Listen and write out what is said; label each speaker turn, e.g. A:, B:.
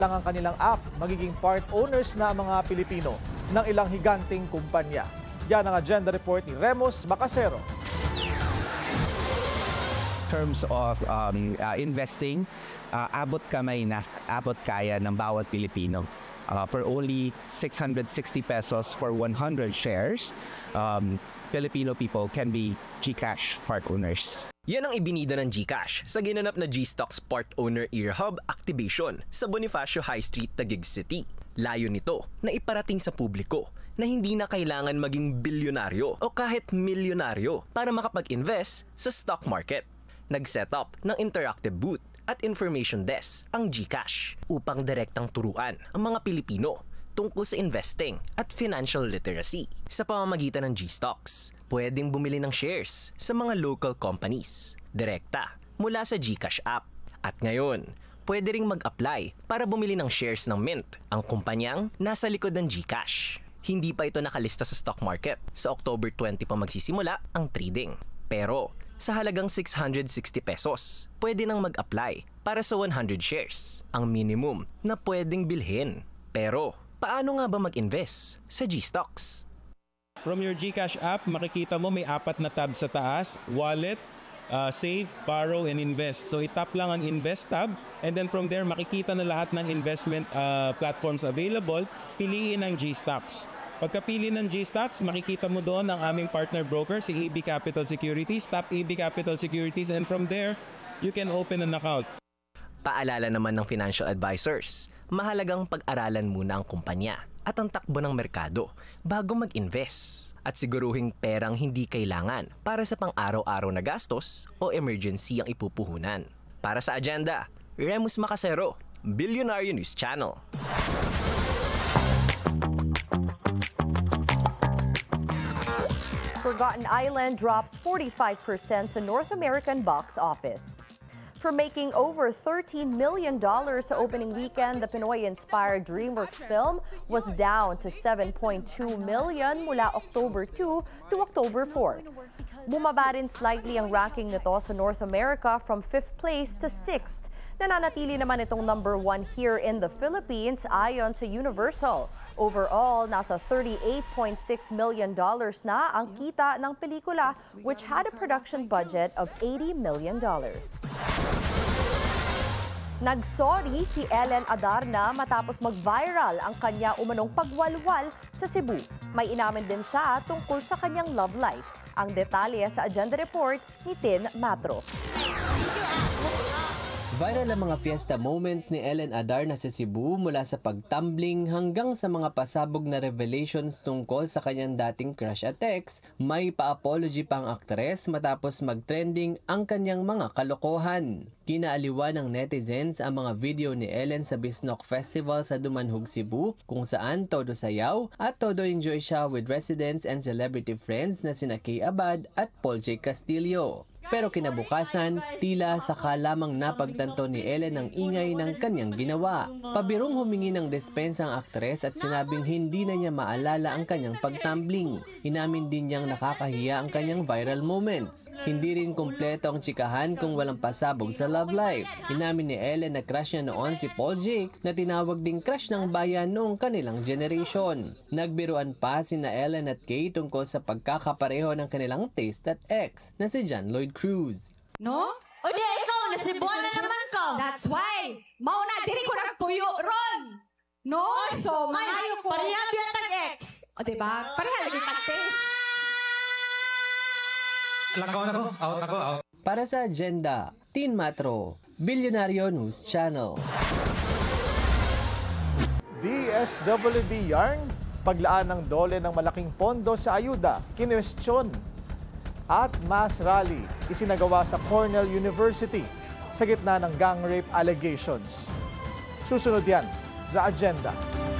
A: lang ang kanilang app, magiging part owners na ang mga Pilipino ng ilang higanting kumpanya. Yan ang agenda report ni Remus Macasero.
B: Terms of investing, abot kaya ng bawat Pilipino. For only 660 pesos for 100 shares, Filipino people can be GCash part owners.
C: Yan ang ibinida ng GCash sa ginanap na G-Stocks Part Owner Earhub Activation sa Bonifacio High Street, Taguig City. Layo nito na iparating sa publiko na hindi na kailangan maging bilyonaryo o kahit milyonaryo para makapag-invest sa stock market. Nag-set up ng interactive booth at information desk ang GCash upang direktang turuan ang mga Pilipino tungkol sa investing at financial literacy. Sa pamamagitan ng G-Stocks, pwedeng bumili ng shares sa mga local companies direkta mula sa GCash app. At ngayon, pwede ring mag-apply para bumili ng shares ng Mint, ang kumpanyang nasa likod ng GCash. Hindi pa ito nakalista sa stock market. Sa October 20 pa magsisimula ang trading. Pero sa halagang 660 pesos, pwede nang mag-apply para sa 100 shares, ang minimum na pwedeng bilhin. Pero paano nga ba mag-invest sa G-Stocks?
D: From your GCash app, makikita mo may 4 na tab sa taas: Wallet, Save, Borrow, and Invest. So itap lang ang Invest tab, and then from there makikita na lahat ng investment platforms available. Piliin ang G-Stocks. Pagkapili ng G-Stocks, makikita mo doon ang aming partner broker, si AB Capital Securities. Tap AB Capital Securities, and from there, you can open an account.
C: Paalala naman ng financial advisors, mahalagang pag-aralan muna ang kumpanya at ang takbo ng merkado bago mag-invest. At siguruhing perang hindi kailangan para sa pang-araw-araw na gastos o emergency ang ipupuhunan. Para sa agenda, Remus Macasero, Billionaire News Channel.
E: Forgotten Island drops 45% sa North American box office. For making over $13 million sa opening weekend, the Pinoy-inspired DreamWorks film was down to $7.2 million mula October 2 to October 4. Bumaba rin slightly ang ranking nito sa North America from 5th place to 6th. Nananatili naman itong number 1 here in the Philippines ayon sa Universal. Overall, nasa $38.6 million na ang kita ng pelikula, which had a production budget of $80 million. Nagsorry si Ellen Adarna matapos mag-viral ang kanya umanong pagwalwal sa Cebu. May inamin din siya tungkol sa kanyang love life. Ang detalye sa agenda report ni Tin Matro.
F: Viral ang mga fiesta moments ni Ellen Adarna sa Cebu mula sa pagtumbling hanggang sa mga pasabog na revelations tungkol sa kanyang dating crush at ex. May pa-apology pa ang aktres matapos mag-trending ang kanyang mga kalokohan. Kinaaliwan ng netizens ang mga video ni Ellen sa Bisnok Festival sa Dumanhog, Cebu, kung saan todo sayaw at todo enjoy siya with residents and celebrity friends na sina Kay Abad at Paul J. Castillo. Pero kinabukasan, tila saka lamang napagtanto ni Ellen ang ingay ng kanyang ginawa. Pabirong humingi ng despensa ang aktres at sinabing hindi na niya maalala ang kanyang pagtumbling. Inamin din niyang nakakahiya ang kanyang viral moments. Hindi rin kumpleto ang tsikahan kung walang pasabog sa love life. Inamin ni Ellen na crush niya noon si Paul Jake na tinawag ding crush ng bayan noong kanilang generation. Nagbiruan pa sina Ellen at Kay tungkol sa pagkakapareho ng kanilang taste at ex na si John Lloyd Cruz.
G: No? O di, ikaw, nasibuan na naman ko. That's why. Mauna, diri ko nagpuyo ron. No? So, maayo ko. Pareha biya tag-ex. O diba? Pareha lagi tag-taste.
D: Lakaw na ko. Out ako. Out.
F: Para sa agenda, Tin Matro, Billionaire News Channel.
A: DSWD Yarn, paglaan ng dole ng malaking pondo sa ayuda, kinwestiyon. At mass rally, isinagawa sa Cornell University sa gitna ng gang rape allegations. Susunod yan sa agenda.